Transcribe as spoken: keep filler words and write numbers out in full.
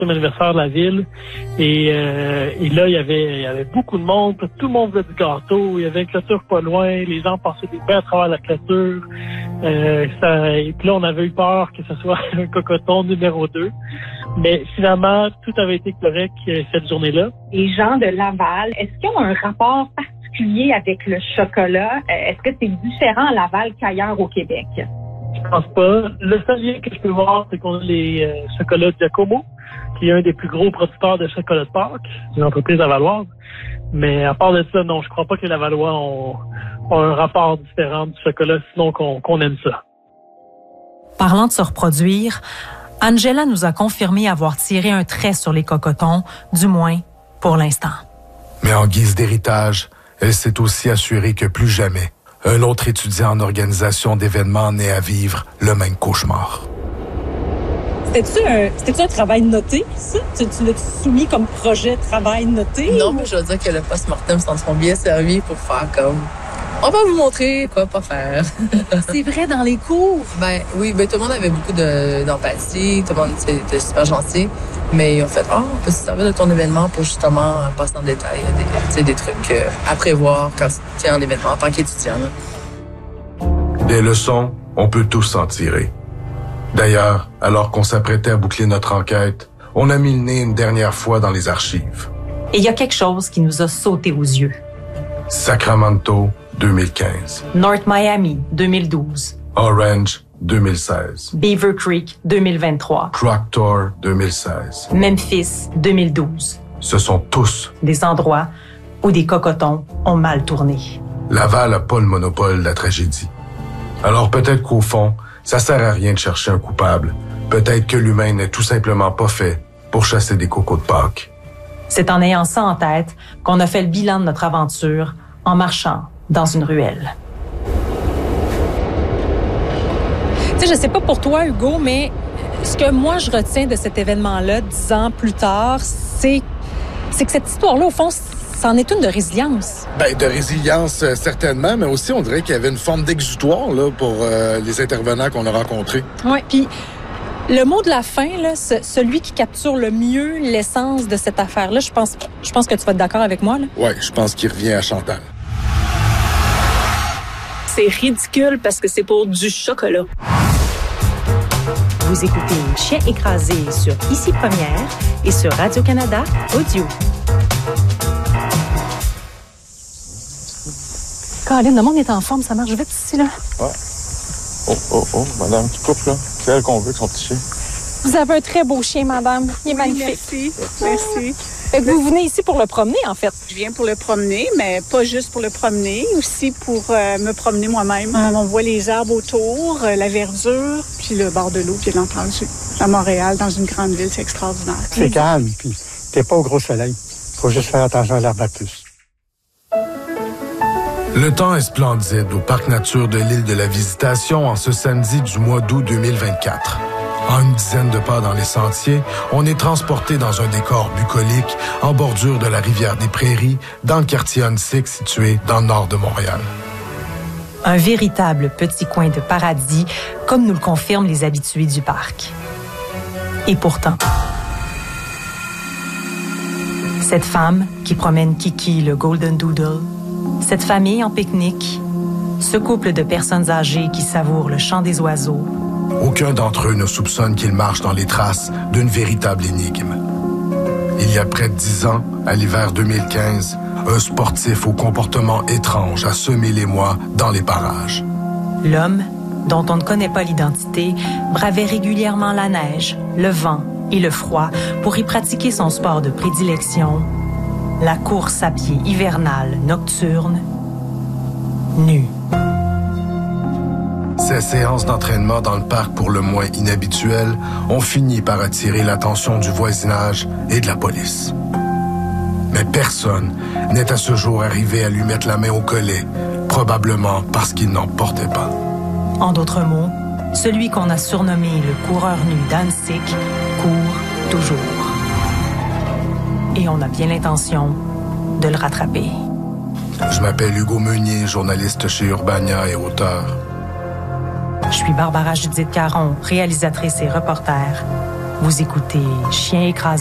anniversaire de la ville. Et, euh, et là, il y avait il y avait beaucoup de monde. Tout le monde voulait du gâteau. Il y avait une clôture pas loin. Les gens passaient des bains à travers la clôture. Euh, ça, et puis là, on avait eu peur que ce soit un cocoton numéro deux. Mais finalement, tout avait été correct euh, cette journée-là. Les gens de Laval, est-ce qu'ils ont un rapport particulier avec le chocolat? Euh, est-ce que c'est différent à Laval qu'ailleurs au Québec? Je pense pas. Le seul lien que je peux voir, c'est qu'on a les euh, chocolats Giacomo, qui est un des plus gros producteurs de chocolat de Pâques, une entreprise lavalloise. Mais à part de ça, non, je crois pas que les Lavallois ont, ont un rapport différent du chocolat, sinon qu'on, qu'on aime ça. Parlant de se reproduire, Angela nous a confirmé avoir tiré un trait sur les cocotons, du moins pour l'instant. Mais en guise d'héritage, elle s'est aussi assurée que plus jamais, un autre étudiant en organisation d'événements n'ait à vivre le même cauchemar. C'était-tu un, c'était-tu un travail noté, ça? Tu, tu l'as soumis comme projet de travail noté? Non, ou... mais je veux dire que le post-mortem s'en sont bien servi pour faire comme... On va vous montrer quoi pas faire. C'est vrai, dans les cours? Ben oui, ben tout le monde avait beaucoup de, d'empathie, tout le monde était super gentil, mais ils ont fait « Ah, oh, on peut se servir de ton événement pour justement passer en détail des, des trucs euh, à prévoir quand tu es en événement en tant qu'étudiant. » Des leçons, on peut tous s'en tirer. D'ailleurs, alors qu'on s'apprêtait à boucler notre enquête, on a mis le nez une dernière fois dans les archives. Et il y a quelque chose qui nous a sauté aux yeux. Sacramento, deux mille quinze. North Miami, deux mille douze. Orange, deux mille seize. Beaver Creek, deux mille vingt-trois. Proctor, deux mille seize. Memphis, deux mille douze. Ce sont tous des endroits où des cocotons ont mal tourné. Laval n'a pas le monopole de la tragédie. Alors peut-être qu'au fond, ça sert à rien de chercher un coupable. Peut-être que l'humain n'est tout simplement pas fait pour chasser des cocos de Pâques. C'est en ayant ça en tête qu'on a fait le bilan de notre aventure en marchant dans une ruelle. Tu sais, je sais pas pour toi, Hugo, mais ce que moi je retiens de cet événement-là, dix ans plus tard, c'est, c'est que cette histoire-là, au fond, c'en est une de résilience. Ben, de résilience, euh, certainement, mais aussi, on dirait qu'il y avait une forme d'exutoire là, pour euh, les intervenants qu'on a rencontrés. Oui, puis le mot de la fin, là, ce, celui qui capture le mieux l'essence de cette affaire-là, je pense, je pense que tu vas être d'accord avec moi. Oui, je pense qu'il revient à Chantal. C'est ridicule parce que c'est pour du chocolat. Vous écoutez Chien écrasé sur Ici Première et sur Radio-Canada Audio. Caroline, le monde est en forme, ça marche vite ici, là. Ouais. Oh, oh, oh, madame, tu coupes, là. C'est elle qu'on veut, son petit chien. Vous avez un très beau chien, madame. Il est oui, magnifique. Merci. Merci. Fait que vous venez ici pour le promener, en fait. Je viens pour le promener, mais pas juste pour le promener, aussi pour euh, me promener moi-même. Euh, on voit les arbres autour, euh, la verdure, puis le bord de l'eau, bien entendu. À Montréal, dans une grande ville, c'est extraordinaire. C'est calme, puis t'es pas au gros soleil. Faut juste faire attention à l'herbe à puce. Le temps est splendide au Parc Nature de l'île de la Visitation en ce samedi du mois d'août deux mille vingt-quatre. En une dizaine de pas dans les sentiers, on est transporté dans un décor bucolique en bordure de la rivière des Prairies, dans le quartier Huntsic situé dans le nord de Montréal. Un véritable petit coin de paradis, comme nous le confirment les habitués du parc. Et pourtant, cette femme qui promène Kiki le Golden Doodle, cette famille en pique-nique, ce couple de personnes âgées qui savourent le chant des oiseaux, aucun d'entre eux ne soupçonne qu'ils marchent dans les traces d'une véritable énigme. Il y a près de dix ans, à l'hiver deux mille quinze, un sportif au comportement étrange a semé l'émoi dans les parages. L'homme, dont on ne connaît pas l'identité, bravait régulièrement la neige, le vent et le froid pour y pratiquer son sport de prédilection, la course à pied hivernale nocturne, nu. Ces séances d'entraînement dans le parc pour le moins inhabituelles ont fini par attirer l'attention du voisinage et de la police. Mais personne n'est à ce jour arrivé à lui mettre la main au collet, probablement parce qu'il n'en portait pas. En d'autres mots, celui qu'on a surnommé le coureur nu d'Huntsic court toujours. Et on a bien l'intention de le rattraper. Je m'appelle Hugo Meunier, journaliste chez Urbania et auteur. Je suis Barbara Judith Caron, réalisatrice et reporter. Vous écoutez Chien écrasé